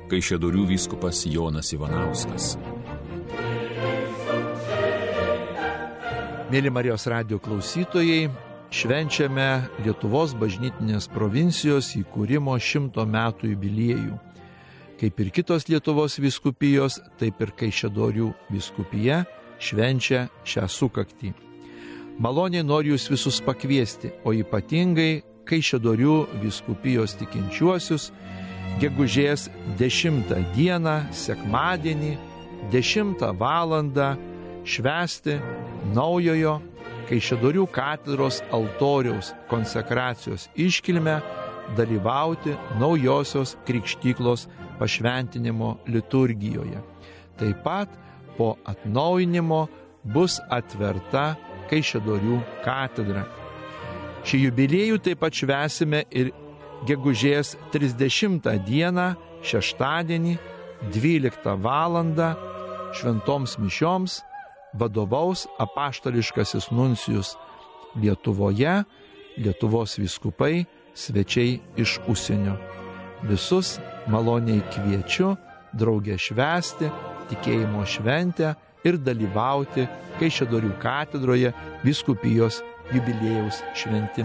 Kaišiadorių vyskupas Jonas Ivanauskas. Mėly Marijos radijo klausytojai, švenčiame Lietuvos bažnytinės provincijos įkūrimo 100 metų jubiliejų. Kaip ir kitos Lietuvos vyskupijos, taip ir Kaišiadorių vyskupija švenčia šią sukaktį. Maloniai noriu jūs visus pakviesti, o ypatingai Kaišiadorių vyskupijos tikinčiuosius, gegužės 10 dieną, sekmadienį, 10 valandą švęsti naujojo Kaišiadorių katedros altoriaus konsekracijos iškilmę, dalyvauti naujosios krikštyklos pašventinimo liturgijoje. Taip pat po atnaujinimo bus atverta Kaišiadorių katedra. Šį jubiliejų taip pat švęsime ir gegužės 30 dieną, šeštadienį, 12 valandą, šventoms mišioms vadovaus apaštališkasis nuncijus Lietuvoje, Lietuvos vyskupai, svečiai iš užsienio. Visus maloniai kviečiu drauge švęsti tikėjimo šventę ir dalyvauti Kaišiadorių katedroje vyskupijos jubiliejaus šventime.